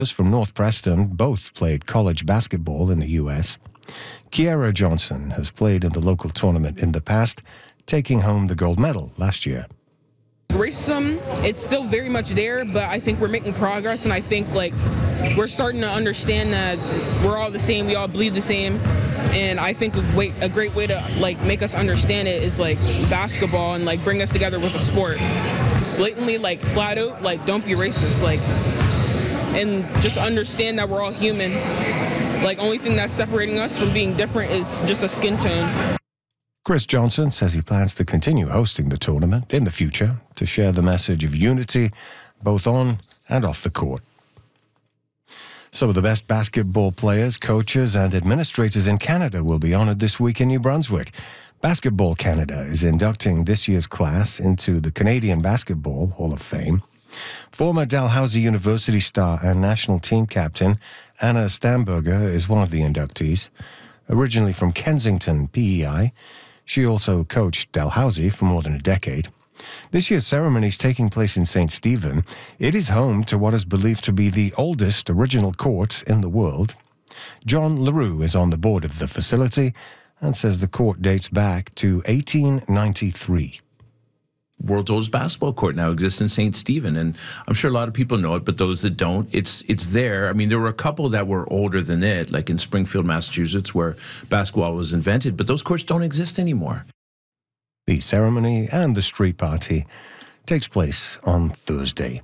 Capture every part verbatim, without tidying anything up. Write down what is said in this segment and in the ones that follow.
from North Preston both played college basketball in the U S. Kiera Johnson has played in the local tournament in the past, taking home the gold medal last year. Racism, it's still very much there, but I think we're making progress, and I think like we're starting to understand that we're all the same, we all bleed the same, and I think a, way, a great way to like make us understand it is like basketball and like bring us together with a sport. Blatantly, like flat out, like don't be racist, like, and just understand that we're all human. Like only thing that's separating us from being different is just a skin tone. Chris Johnson says he plans to continue hosting the tournament in the future to share the message of unity both on and off the court. Some of the best basketball players, coaches, and administrators in Canada will be honored this week in New Brunswick. Basketball Canada is inducting this year's class into the Canadian Basketball Hall of Fame. Former Dalhousie University star and national team captain Anna Stamberger is one of the inductees. Originally from Kensington, P E I, she also coached Dalhousie for more than a decade. This year's ceremony is taking place in Saint Stephen. It is home to what is believed to be the oldest original court in the world. John LaRue is on the board of the facility and says the court dates back to eighteen ninety-three. World's oldest basketball court now exists in Saint Stephen, and I'm sure a lot of people know it, but those that don't, it's it's there. I mean, there were a couple that were older than it, like in Springfield, Massachusetts, where basketball was invented, but those courts don't exist anymore. The ceremony and the street party takes place on Thursday.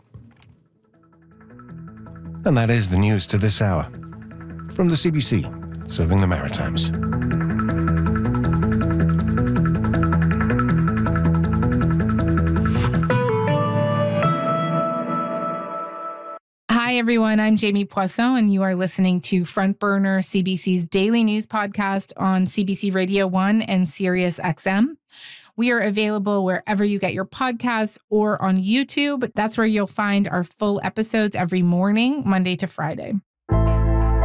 And that is the news to this hour. From the C B C, serving the Maritimes. Hi, everyone. I'm Jamie Poisson, and you are listening to Front Burner, C B C's daily news podcast on C B C Radio one and Sirius X M. We are available wherever you get your podcasts or on YouTube. That's where you'll find our full episodes every morning, Monday to Friday.